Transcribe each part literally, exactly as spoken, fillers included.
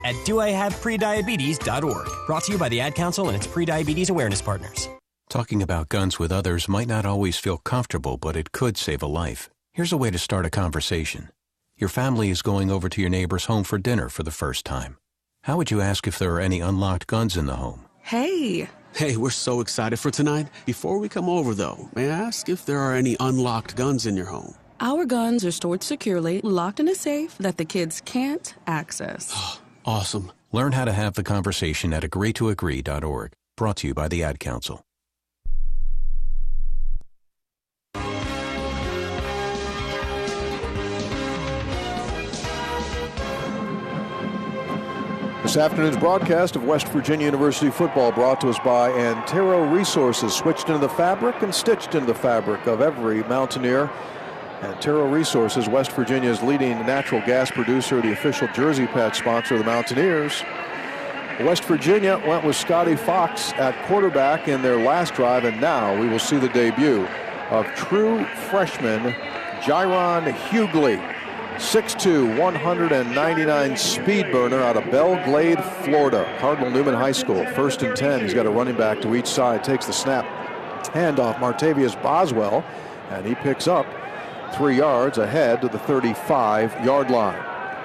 at do I have prediabetes dot org. Brought to you by the Ad Council and its prediabetes awareness partners. Talking about guns with others might not always feel comfortable, but it could save a life. Here's a way to start a conversation. Your family is going over to your neighbor's home for dinner for the first time. How would you ask if there are any unlocked guns in the home? Hey. Hey, we're so excited for tonight. Before we come over, though, may I ask if there are any unlocked guns in your home? Our guns are stored securely, locked in a safe that the kids can't access. Awesome. Learn how to have the conversation at agree to agree dot org. Brought to you by the Ad Council. This afternoon's broadcast of West Virginia University football brought to us by Antero Resources, switched into the fabric and stitched into the fabric of every Mountaineer. Antero Resources, West Virginia's leading natural gas producer, the official jersey patch sponsor of the Mountaineers. West Virginia went with Scotty Fox at quarterback in their last drive, and now we will see the debut of true freshman Jyron Hughley. six two, one ninety-nine speed burner out of Belle Glade, Florida. Cardinal Newman High School. First and ten. He's got a running back to each side. Takes the snap. Handoff Martavius Boswell. And he picks up three yards ahead to the thirty-five-yard line.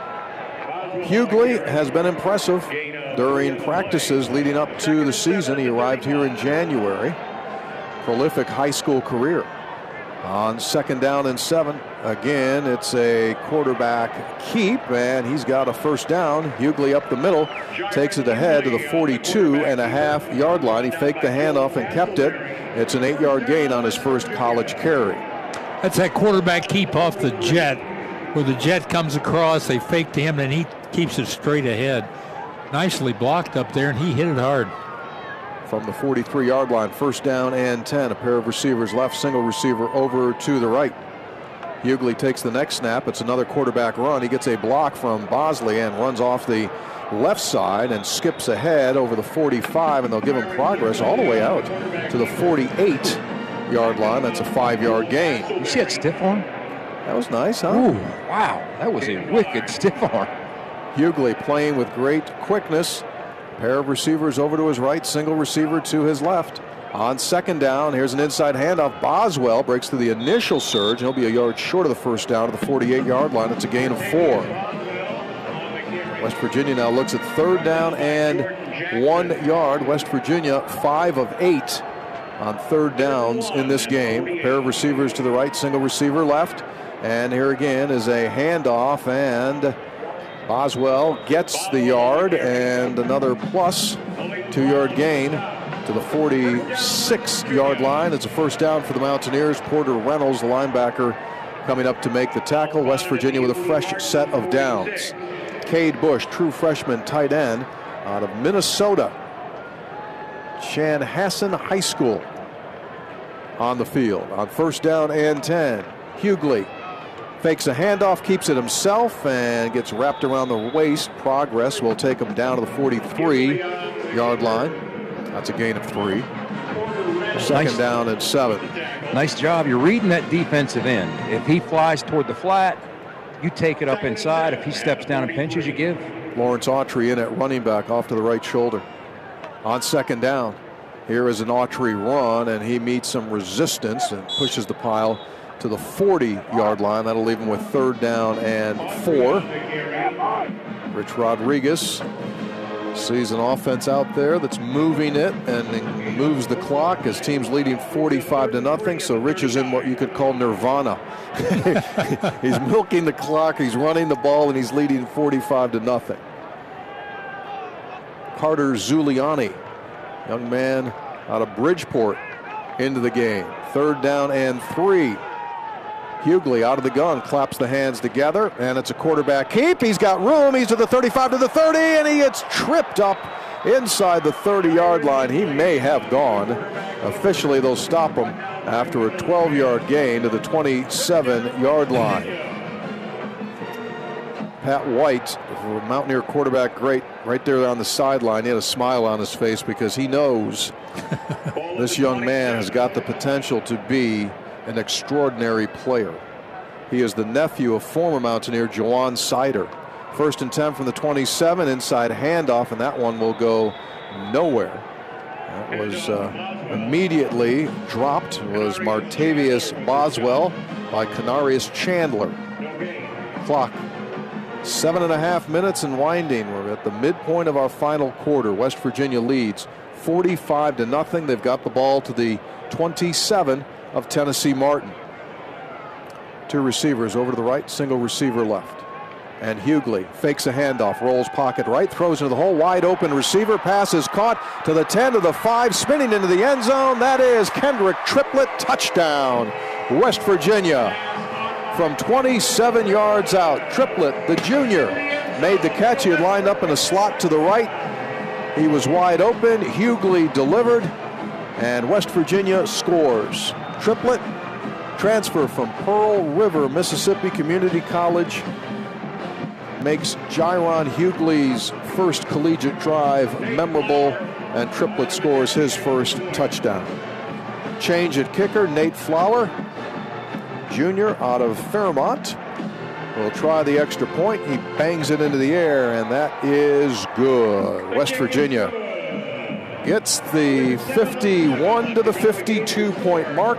Hughley has been impressive during practices leading up to the season. He arrived here in January. Prolific high school career. On second down and seven, again, it's a quarterback keep, and he's got a first down. Hughley up the middle, takes it ahead to the forty-two and a half yard line. He faked the handoff and kept it. It's an eight-yard gain on his first college carry. That's that quarterback keep off the jet, where the jet comes across, they fake to him, and he keeps it straight ahead. Nicely blocked up there, and he hit it hard. From the forty-three-yard line, first down and ten. A pair of receivers left, single receiver over to the right. Hughley takes the next snap. It's another quarterback run. He gets a block from Bosley and runs off the left side and skips ahead over the forty-five, and they'll give him progress all the way out to the forty-eight-yard line. That's a five-yard gain. You see that stiff arm? That was nice, huh? Ooh, wow. That was a wicked stiff arm. Hughley playing with great quickness. Pair of receivers over to his right, single receiver to his left. On second down, here's an inside handoff. Boswell breaks through the initial surge. He'll be a yard short of the first down to the forty-eight-yard line. It's a gain of four. West Virginia now looks at third down and one yard. West Virginia, five of eight on third downs in this game. A pair of receivers to the right, single receiver left. And here again is a handoff, and Boswell gets the yard and another plus two-yard gain to the forty-six-yard line. It's a first down for the Mountaineers. Porter Reynolds, the linebacker, coming up to make the tackle. West Virginia with a fresh set of downs. Cade Bush, true freshman tight end out of Minnesota. Chanhassen High School on the field. On first down and ten, Hughley fakes a handoff, keeps it himself, and gets wrapped around the waist. Progress will take him down to the forty-three-yard line. That's a gain of three. Second nice. Down and seven. Nice job. You're reading that defensive end. If he flies toward the flat, you take it up inside. If he steps down and pinches, you give. Lawrence Autry in at running back off to the right shoulder. On second down, here is an Autry run, and he meets some resistance and pushes the pile to the forty-yard line. That'll leave him with third down and four. Rich Rodriguez sees an offense out there that's moving it and moves the clock as team's leading forty-five to nothing. So Rich is in what you could call nirvana. He's milking the clock, he's running the ball, and he's leading forty-five to nothing. Carter Zuliani, young man out of Bridgeport, into the game. Third down and three. Hughley out of the gun, claps the hands together, and it's a quarterback keep. He's got room. He's to the thirty-five, to the thirty, and he gets tripped up inside the thirty-yard line. He may have gone. Officially, they'll stop him after a twelve-yard gain to the twenty-seven-yard line. Pat White, Mountaineer quarterback, great right there on the sideline. He had a smile on his face because he knows this young man has got the potential to be an extraordinary player. He is the nephew of former Mountaineer Jawan Sider. First and ten from the twenty-seven, inside handoff, and that one will go nowhere. That was uh, immediately dropped. It was Martavius Boswell by Canarius Chandler. Clock seven and a half minutes and winding. We're at the midpoint of our final quarter. West Virginia leads forty-five to nothing. They've got the ball to the twenty-seven of Tennessee Martin. Two receivers over to the right, single receiver left. And Hughley fakes a handoff, rolls pocket right, throws into the hole, wide open receiver, pass is caught to the ten, to the five, spinning into the end zone. That is Kendrick Triplett, touchdown, West Virginia. From twenty-seven yards out, Triplett, the junior, made the catch. He had lined up in a slot to the right. He was wide open. Hughley delivered, and West Virginia scores. Triplett, transfer from Pearl River, Mississippi Community College, makes Jaron Hughley's first collegiate drive memorable, and Triplett scores his first touchdown. Change at kicker, Nate Flower, junior out of Fairmont, will try the extra point. He bangs it into the air, and that is good. West Virginia gets the fifty-one to the fifty-two point mark.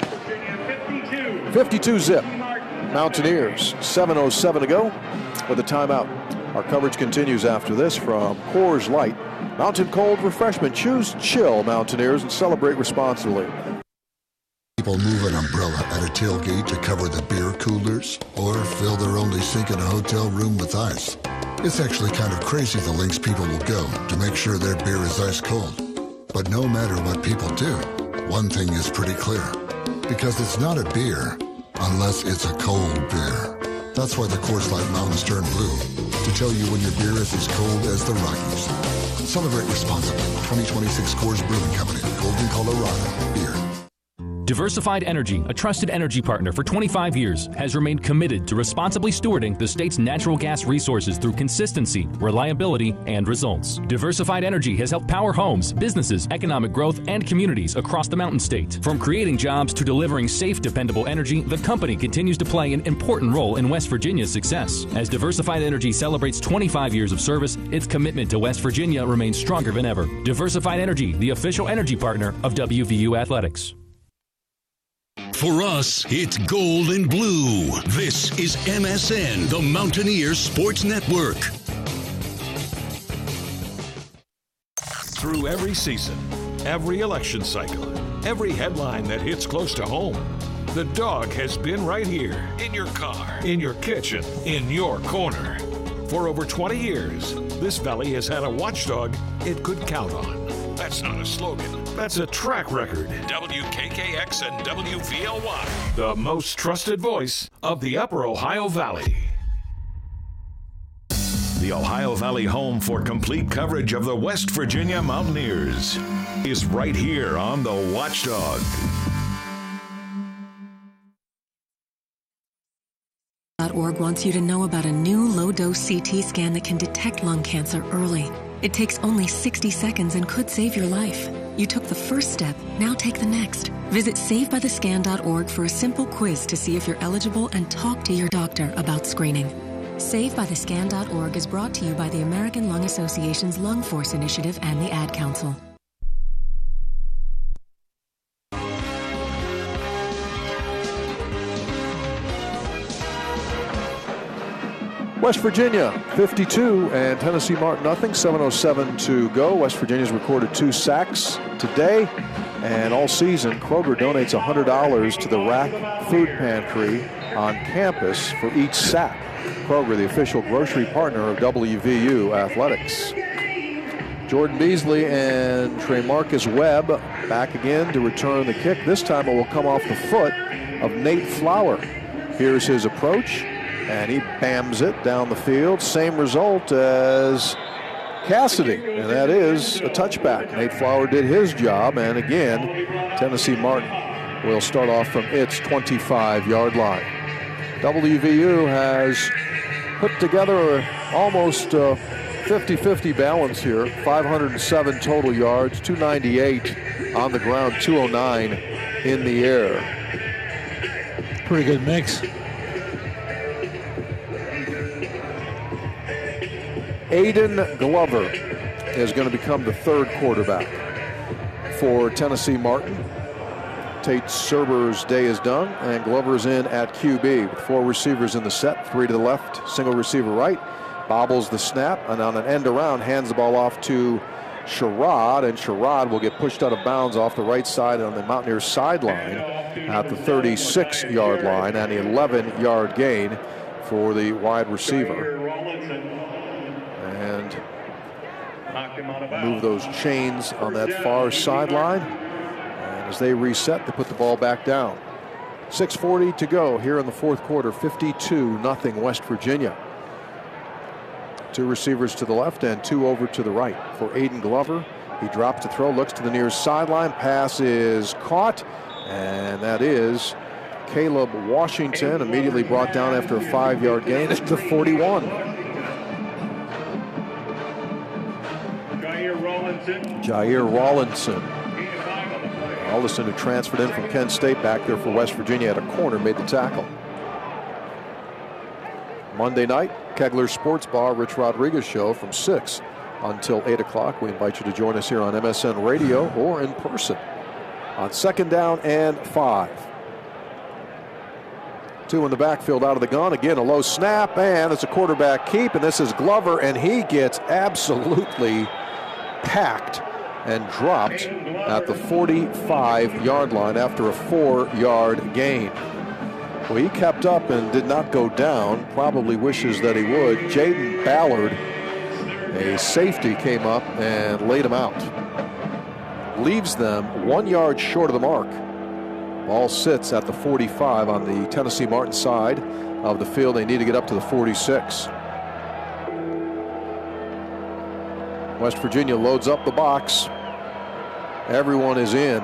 fifty-two zip. Mountaineers, seven oh seven to go with a timeout. Our coverage continues after this from Coors Light. Mountain cold refreshment. Choose chill, Mountaineers, and celebrate responsibly. People move an umbrella at a tailgate to cover the beer coolers or fill their only sink in a hotel room with ice. It's actually kind of crazy the lengths people will go to make sure their beer is ice cold. But no matter what people do, one thing is pretty clear. Because it's not a beer unless it's a cold beer. That's why the Coors Light Mountains turn blue, to tell you when your beer is as cold as the Rockies. Celebrate responsibly. twenty twenty-six Coors Brewing Company, Golden, Colorado. Beer. Diversified Energy, a trusted energy partner for twenty-five years, has remained committed to responsibly stewarding the state's natural gas resources through consistency, reliability, and results. Diversified Energy has helped power homes, businesses, economic growth, and communities across the Mountain State. From creating jobs to delivering safe, dependable energy, the company continues to play an important role in West Virginia's success. As Diversified Energy celebrates twenty-five years of service, its commitment to West Virginia remains stronger than ever. Diversified Energy, the official energy partner of W V U Athletics. For us, it's gold and blue. This is M S N, the Mountaineers Sports Network. Through every season, every election cycle, every headline that hits close to home, the dog has been right here, in your car, in your kitchen, in your corner. For over twenty years, this valley has had a watchdog it could count on. That's not a slogan. That's a track record. W K K X and W V L Y, the most trusted voice of the Upper Ohio Valley. The Ohio Valley home for complete coverage of the West Virginia Mountaineers is right here on the Watchdog. .org wants you to know about a new low-dose C T scan that can detect lung cancer early. It takes only sixty seconds and could save your life. You took the first step, now take the next. Visit save by the scan dot org for a simple quiz to see if you're eligible and talk to your doctor about screening. save by the scan dot org is brought to you by the American Lung Association's Lung Force Initiative and the Ad Council. West Virginia fifty-two and Tennessee Martin nothing. seven oh seven to go. West Virginia's recorded two sacks today, and all season Kroger donates one hundred dollars to the Rack Food Pantry on campus for each sack. Kroger, the official grocery partner of W V U Athletics. Jordan Beasley and Tremarcus Webb back again to return the kick. This time it will come off the foot of Nate Flower. Here's his approach, and he bams it down the field. Same result as Cassidy, and that is a touchback. Nate Flower did his job, and again, Tennessee Martin will start off from its twenty-five-yard line. W V U has put together almost a fifty-fifty balance here. five hundred seven total yards, two ninety-eight on the ground, two oh nine in the air. Pretty good mix. Aiden Glover is going to become the third quarterback for Tennessee Martin. Tate Serber's day is done, and Glover's in at Q B with four receivers in the set, three to the left, single receiver right, bobbles the snap, and on an end around hands the ball off to Sherrod, and Sherrod will get pushed out of bounds off the right side on the Mountaineers sideline at the thirty-six-yard line, and an eleven-yard gain for the wide receiver. And move those chains on that far sideline. And as they reset, they put the ball back down. six forty to go here in the fourth quarter, fifty-two nothing West Virginia. Two receivers to the left and two over to the right for Aiden Glover. He drops to throw, looks to the near sideline. Pass is caught, and that is Caleb Washington, immediately brought down after a five-yard gain at the forty-one. Jair Rawlinson. Jair Rawlinson. Rawlinson, who transferred in from Kent State back there for West Virginia at a corner, made the tackle. Monday night, Kegler Sports Bar, Rich Rodriguez Show from six until eight o'clock. We invite you to join us here on M S N Radio or in person on second down and five. Two in the backfield out of the gun. Again, a low snap, and it's a quarterback keep, and this is Glover, and he gets absolutely packed and dropped at the forty-five-yard line after a four-yard gain. Well, he kept up and did not go down. Probably wishes that he would. Jaden Ballard, a safety, came up and laid him out. Leaves them one yard short of the mark. Ball sits at the forty-five on the Tennessee Martin side of the field. They need to get up to the forty-six. West Virginia loads up the box. Everyone is in.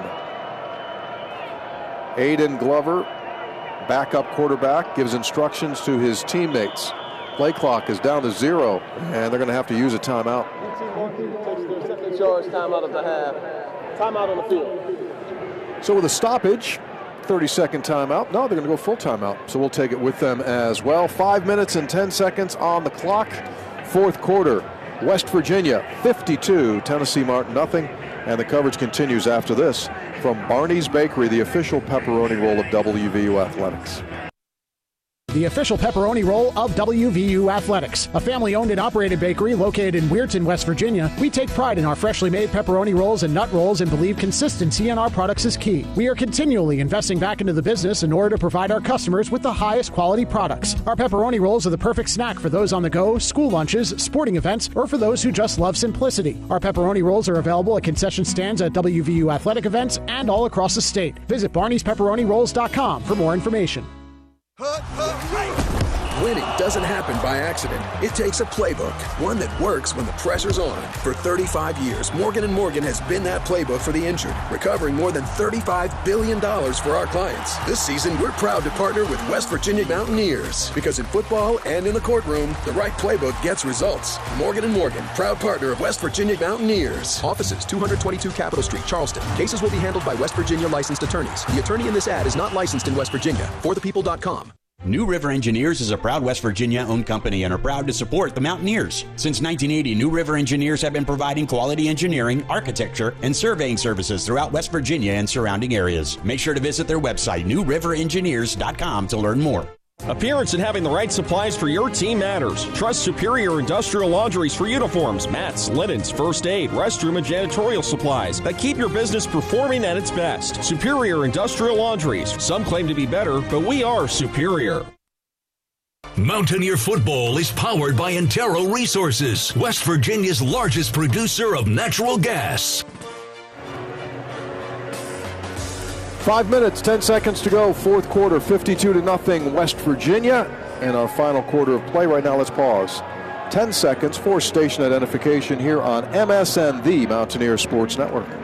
Aiden Glover, backup quarterback, gives instructions to his teammates. Play clock is down to zero, and they're going to have to use a timeout. Second charge, timeout of the half. Timeout on the field. So with a stoppage, thirty-second timeout. No, they're going to go full timeout, so we'll take it with them as well. Five minutes and ten seconds on the clock. Fourth quarter, West Virginia fifty-two, Tennessee Martin nothing. And the coverage continues after this from Barney's Bakery, the official pepperoni roll of W V U Athletics. The official pepperoni roll of W V U Athletics. A family-owned and operated bakery located in Weirton, West Virginia. We take pride in our freshly made pepperoni rolls and nut rolls and believe consistency in our products is key. We are continually investing back into the business in order to provide our customers with the highest quality products. Our pepperoni rolls are the perfect snack for those on the go, school lunches, sporting events, or for those who just love simplicity. Our pepperoni rolls are available at concession stands at W V U Athletic events and all across the state. Visit barneys pepperoni rolls dot com for more information. Winning doesn't happen by accident. It takes a playbook, one that works when the pressure's on. For thirty-five years, Morgan and Morgan has been that playbook for the injured, recovering more than thirty-five billion dollars for our clients. This season, we're proud to partner with West Virginia Mountaineers, because in football and in the courtroom, the right playbook gets results. Morgan and Morgan, proud partner of West Virginia Mountaineers. Offices, two twenty-two Capitol Street, Charleston. Cases will be handled by West Virginia licensed attorneys. The attorney in this ad is not licensed in West Virginia. for the people dot com. New River Engineers is a proud West Virginia-owned company and are proud to support the Mountaineers. Since nineteen eighty, New River Engineers have been providing quality engineering, architecture, and surveying services throughout West Virginia and surrounding areas. Make sure to visit their website, new river engineers dot com, to learn more. Appearance and having the right supplies for your team matters. Trust Superior Industrial Laundries for uniforms, mats, linens, first aid, restroom, and janitorial supplies that keep your business performing at its best. Superior Industrial Laundries. Some claim to be better, but we are superior. Mountaineer football is powered by Antero Resources, West Virginia's largest producer of natural gas. Five minutes, ten seconds to go. Fourth quarter, fifty-two to nothing, West Virginia. And our final quarter of play right now. Let's pause. Ten seconds for station identification here on M S N, the Mountaineer Sports Network.